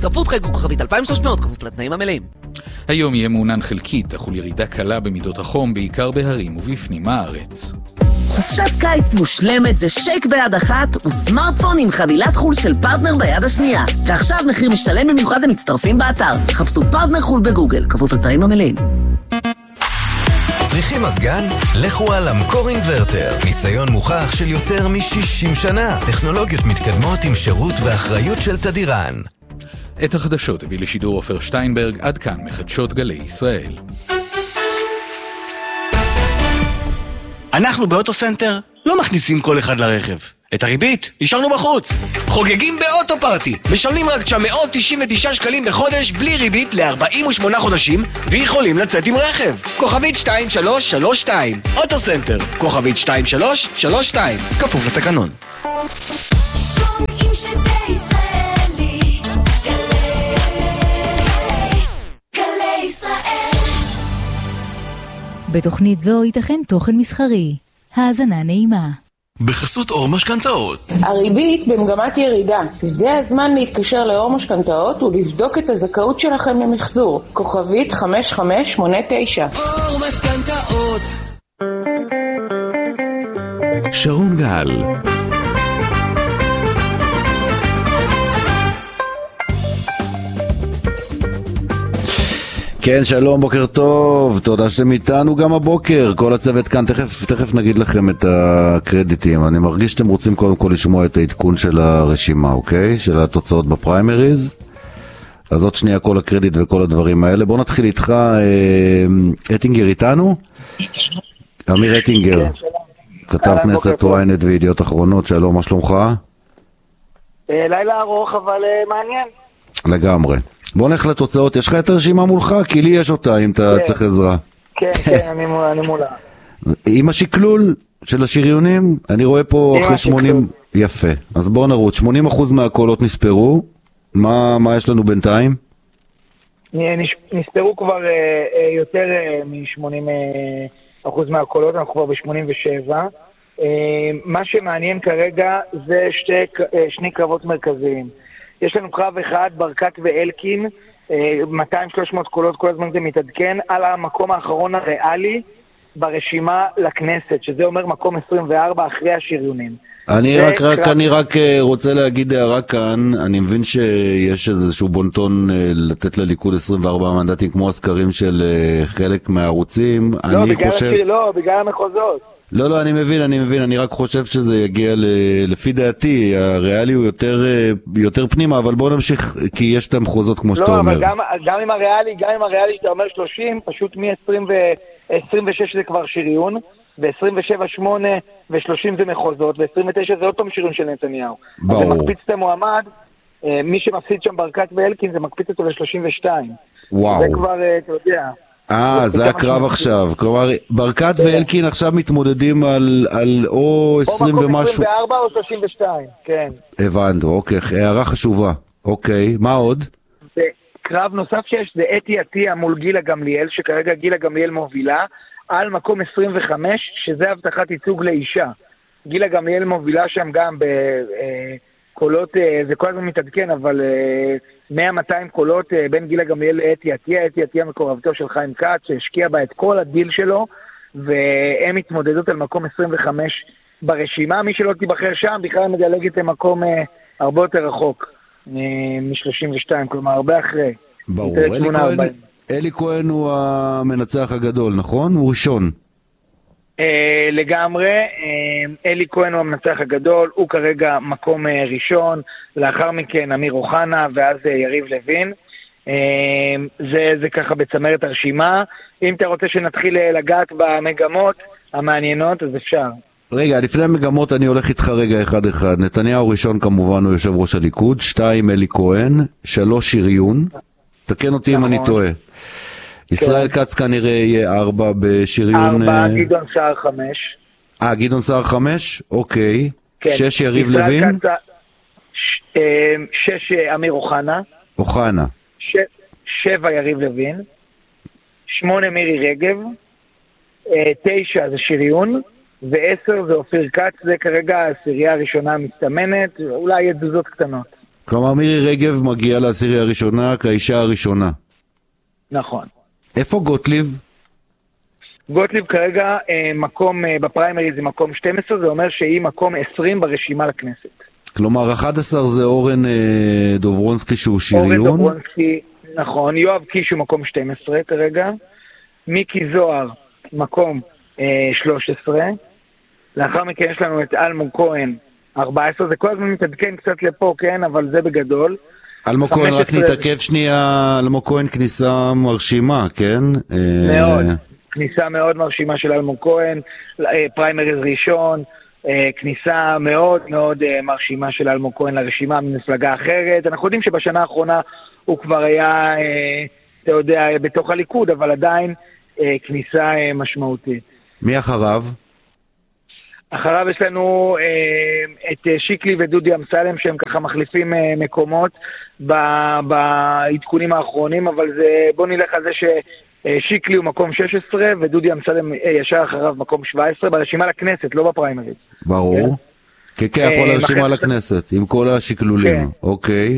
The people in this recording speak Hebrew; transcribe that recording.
הצטרפות חייגו כוכבית 2300 כפוף לתנאים המלאים. היום יהיה מעונן חלקית, תחול ירידה קלה במידות החום, בעיקר בהרים ובפנים הארץ. חופשת קיץ מושלמת זה שייק ביד אחת וסמארטפון עם חבילת חול של פרטנר ביד השנייה. ועכשיו מחיר משתלם במיוחד למצטרפים באתר. חפשו פרטנר חול בגוגל, כפוף לתנאים המלאים. צריכים מזגן? לכו על אמקור אינברטר. ניסיון מוכח של יותר מ-60 שנה. טכנולוגיות מתקדמות עם שירות ואחריות של תדירן. את החדשות הביא לשידור עופר שטיינברג, עד כאן מחדשות גלי ישראל. אנחנו באוטוסנטר לא מכניסים כל אחד לרכב. את הריבית השארנו בחוץ. חוגגים באוטו פארטי. משלמים רק 999 שקלים בחודש בלי ריבית ל-48 חודשים ויכולים לצאת עם רכב. כוכבית 2332. אוטוסנטר. כוכבית 2332. כפוף לתקנון. שומעים שזה ישראלי. גלי ישראל. בתוכנית זו ייתכן תוכן מסחרי. האזנה נעימה. בחסות אור משכנתאות. הריבית במגמת ירידה. זה הזמן להתקשר לאור משכנתאות ולבדוק את הזכאות שלכם למחזור. כוכבית 5589. אור משכנתאות. שרון גל. כן, שלום, בוקר טוב, תודה שאתם איתנו גם הבוקר, כל הצוות כאן, תכף נגיד לכם את הקרדיטים. אני מרגיש שאתם רוצים קודם כל לשמוע את העדכון של הרשימה, אוקיי? של התוצאות בפריימריז. אז עוד שנייה כל הקרדיט וכל הדברים האלה. בואו נתחיל איתך, אטינגר איתנו? אמיר אטינגר, כתב כנסת ynet וידיעות אחרונות, שלום, מה שלומך? לילה ארוך אבל מעניין. לגמרי. בוא נלך לתוצאות, יש לך את הרשימה מולך? כי לי יש אותה אם אתה צריך עזרה. כן, אני מולה. עם השקלול של השריונים, אני רואה פה אחרי 80... יפה. אז בוא נרוץ, 80% מהקולות נספרו, מה יש לנו בינתיים? נספרו כבר יותר מ-80% מהקולות, אנחנו כבר ב-87. מה שמעניין כרגע זה שני קרבות מרכזיים. יש לנו קרב אחד, ברקת ואלקין, 200-300 קולות, כל הזמן זה מתעדכן, על המקום האחרון הריאלי ברשימה לכנסת, שזה אומר מקום 24 אחרי השריונים. אני רק רוצה להגיד הערה כאן, אני מבין שיש איזשהו בונטון לתת לליכוד 24 מנדטים כמו הסקרים של חלק מהערוצים. בגלל המחוזות. לא, אני מבין, אני רק חושב שזה יגיע לפי דעתי, הריאלי הוא יותר פנימה, אבל בואו נמשיך, כי יש את המחוזות כמו שאתה אומר. לא, אבל גם עם הריאלי שאתה אומר 30, פשוט מ-26 זה כבר שריון, ו-27, 8 ו-30 זה מחוזות, ו-29 זה עוד פעם שריון של נתניהו. אז זה מקפיץ את המועמד, מי שמפסיד שם ברקת ואלקין, זה מקפיץ אותו ל-32. וואו. זה כבר, אתה יודע... זה הקרב עכשיו, כלומר ברקת ואלקין עכשיו מתמודדים על או 20 ומשהו, או 24 או 32, כן. הבנתי, אוקיי, הערה חשובה, אוקיי, מה עוד? קרב נוסף שיש זה אתי עטיה מול גילה גמליאל, שכרגע גילה גמליאל מובילה, על מקום 25, שזה הבטחת ייצוג לאישה. גילה גמליאל מובילה שם גם בקולות, זה כל הזמן מתעדכן, אבל 100-200 קולות בין גילה גמליאל לאתי עטיה מקורבתו של חיים כץ, שהשקיע בה את כל הדיל שלו, והם מתמודדות על מקום 25 ברשימה. מי שלא תיבחר שם בכלל מדלגת למקום הרבה יותר רחוק מ-32, כלומר הרבה אחרי. ברור, אלי כהן הוא המנצח הגדול, נכון? הוא ראשון. לגמרי, אלי כהן הוא המנצח הגדול, הוא כרגע מקום ראשון, לאחר מכן אמיר אוחנה ואז יריב לוין. זה ככה בצמרת הרשימה. אם אתה רוצה שנתחיל לגעת במגמות המעניינות, אז אפשר. רגע, לפני המגמות אני הולך איתך רגע אחד. נתניהו ראשון כמובן הוא יושב ראש הליכוד, 2 אלי כהן, 3 שריון, תקן אותי אם אני טועה. ישראל כץ כנראה יהיה 4 בשריון... 4, גדעון סער 5. גדעון סער 5? אוקיי. 6 יריב לוין? 6 אמיר אוחנה. 7 יריב לוין. 8 מירי רגב. 9 זה שריון. ו10 זה אופיר כץ, זה כרגע הסירייה הראשונה המסתמנת, אולי יהיה תזוזות קטנות. כלומר, מירי רגב מגיעה לעשירייה הראשונה כאישה הראשונה. נכון. איפה גוטליב? גוטליב כרגע מקום בפריימריז זה מקום 12, זה אומר שהיא מקום 20 ברשימה לכנסת. כלומר, 11 זה אורן דוברונסקי שהוא שריון. אורן דוברונסקי, נכון. יואב קיש הוא מקום 12 כרגע. מיקי זוהר, מקום 13. לאחר מכן יש לנו את אלמוג כהן, 14. זה כל הזמן מתעדכן קצת לפה, כן? אבל זה בגדול. אלמוג כהן, רק נתעכב שנייה, אלמוג כהן כניסה מרשימה, כן? מאוד. כניסה מאוד מרשימה של אלמוג כהן, פריימריז ראשון. כניסה מאוד מאוד מרשימה של אלמוג כהן לרשימה ממפלגה אחרת. אנחנו יודעים שבשנה האחרונה הוא כבר היה, אתה יודע, בתוך הליכוד, אבל עדיין כניסה משמעותית. מי אחריו? אחריו יש לנו את שיקלי ודודי אמסלם, שהם ככה מחליפים מקומות בעדכונים האחרונים, אבל בוא נלך על זה שיקלי הוא מקום 16 ודודי אמסלם ישר אחריו מקום 17 ברשימה לכנסת, לא בפריימריז. ברור. כן, יכול הרשימה לכנסת, עם כל השקלולים. אוקיי.